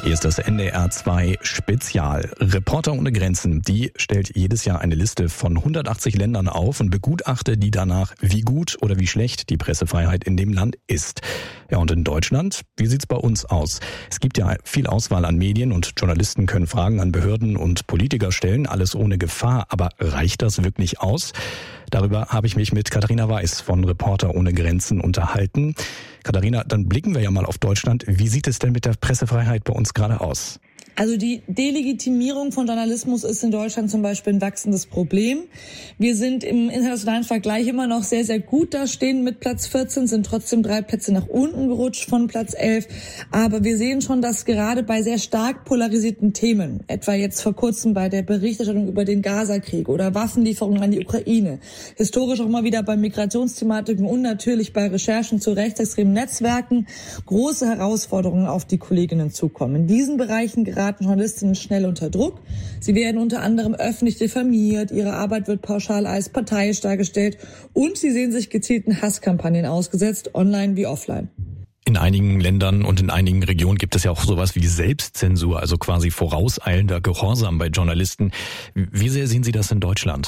Hier ist das NDR 2 Spezial. Reporter ohne Grenzen, die stellt jedes Jahr eine Liste von 180 Ländern auf und begutachtet die danach, wie gut oder wie schlecht die Pressefreiheit in dem Land ist. Ja, und in Deutschland, wie sieht's bei uns aus? Es gibt ja viel Auswahl an Medien und Journalisten können Fragen an Behörden und Politiker stellen, alles ohne Gefahr. Aber reicht das wirklich aus? Darüber habe ich mich mit Katharina Weiß von Reporter ohne Grenzen unterhalten. Katharina, dann blicken wir ja mal auf Deutschland. Wie sieht es denn mit der Pressefreiheit bei uns gerade aus? Also die Delegitimierung von Journalismus ist in Deutschland zum Beispiel ein wachsendes Problem. Wir sind im internationalen Vergleich immer noch sehr, sehr gut da, stehen mit Platz 14, sind trotzdem 3 Plätze nach unten gerutscht von Platz 11. Aber wir sehen schon, dass gerade bei sehr stark polarisierten Themen, etwa jetzt vor kurzem bei der Berichterstattung über den Gaza-Krieg oder Waffenlieferungen an die Ukraine, historisch auch immer wieder bei Migrationsthematiken und natürlich bei Recherchen zu rechtsextremen Netzwerken, große Herausforderungen auf die Kolleginnen zukommen. In diesen Bereichen geraten Journalistinnen schnell unter Druck. Sie werden unter anderem öffentlich diffamiert, ihre Arbeit wird pauschal als parteiisch dargestellt und sie sehen sich gezielten Hasskampagnen ausgesetzt, online wie offline. In einigen Ländern und in einigen Regionen gibt es ja auch sowas wie Selbstzensur, also quasi vorauseilender Gehorsam bei Journalisten. Wie sehr sehen Sie das in Deutschland?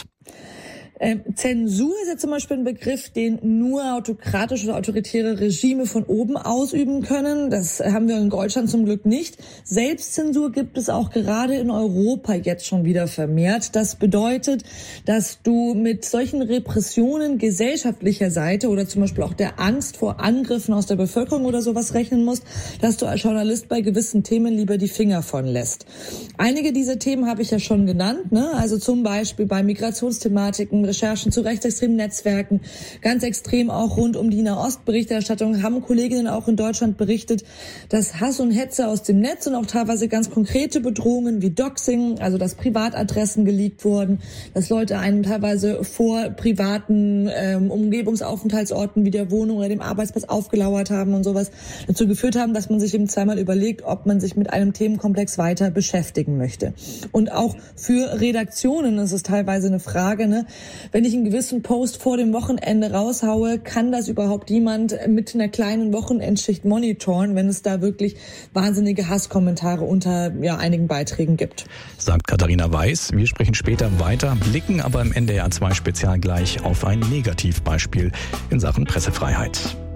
Zensur ist ja zum Beispiel ein Begriff, den nur autokratische oder autoritäre Regime von oben ausüben können. Das haben wir in Deutschland zum Glück nicht. Selbstzensur gibt es auch gerade in Europa jetzt schon wieder vermehrt. Das bedeutet, dass du mit solchen Repressionen gesellschaftlicher Seite oder zum Beispiel auch der Angst vor Angriffen aus der Bevölkerung oder sowas rechnen musst, dass du als Journalist bei gewissen Themen lieber die Finger von lässt. Einige dieser Themen habe ich ja schon genannt, ne? Also zum Beispiel bei Migrationsthematiken, Recherchen zu rechtsextremen Netzwerken, ganz extrem auch rund um die Nahost-Berichterstattung, haben Kolleginnen auch in Deutschland berichtet, dass Hass und Hetze aus dem Netz und auch teilweise ganz konkrete Bedrohungen wie Doxing, also dass Privatadressen geleakt wurden, dass Leute einem teilweise vor privaten Umgebungsaufenthaltsorten wie der Wohnung oder dem Arbeitsplatz aufgelauert haben und sowas, dazu geführt haben, dass man sich eben zweimal überlegt, ob man sich mit einem Themenkomplex weiter beschäftigen möchte. Und auch für Redaktionen ist es teilweise eine Frage, ne? Wenn ich einen gewissen Post vor dem Wochenende raushaue, kann das überhaupt jemand mit einer kleinen Wochenendschicht monitoren, wenn es da wirklich wahnsinnige Hasskommentare unter einigen Beiträgen gibt? Sagt Katharina Weiß. Wir sprechen später weiter, blicken aber im NDR 2 Spezial gleich auf ein Negativbeispiel in Sachen Pressefreiheit.